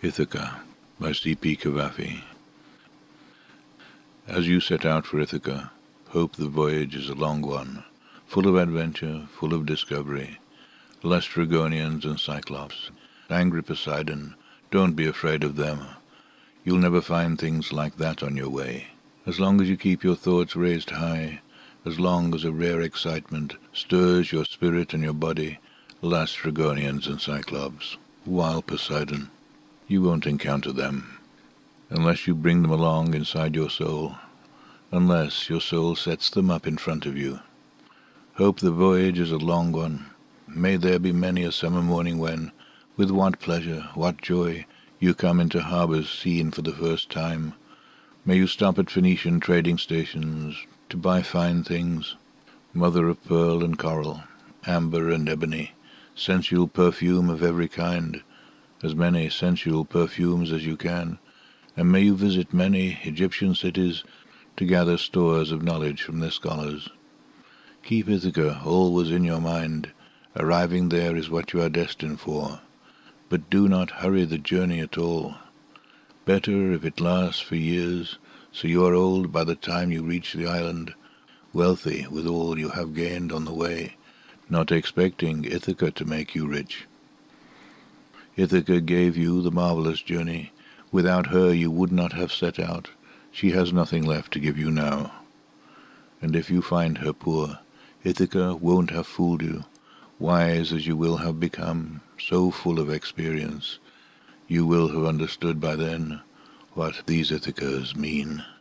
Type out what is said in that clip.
Ithaca by C.P. Cavafy. As you set out for Ithaca, hope the voyage is a long one, full of adventure, full of discovery. Laestrygonians and Cyclops, angry Poseidon, don't be afraid of them. You'll never find things like that on your way. As long as you keep your thoughts raised high, as long as a rare excitement stirs your spirit and your body, Laestrygonians and Cyclops, wild Poseidon, you won't encounter them, unless you bring them along inside your soul, unless your soul sets them up in front of you. Hope the voyage is a long one. May there be many a summer morning when, with what pleasure, what joy, you come into harbours seen for the first time. May you stop at Phoenician trading stations to buy fine things, mother of pearl and coral, amber and ebony, sensual perfume of every kind, as many sensual perfumes as you can, and may you visit many Egyptian cities to gather stores of knowledge from their scholars. Keep Ithaca always in your mind. Arriving there is what you are destined for, but do not hurry the journey at all. Better if it lasts for years, so you are old by the time you reach the island, wealthy with all you have gained on the way, not expecting Ithaca to make you rich. Ithaca gave you the marvelous journey. Without her you would not have set out. She has nothing left to give you now. And if you find her poor, Ithaca won't have fooled you. Wise as you will have become, so full of experience, you will have understood by then what these Ithacas mean.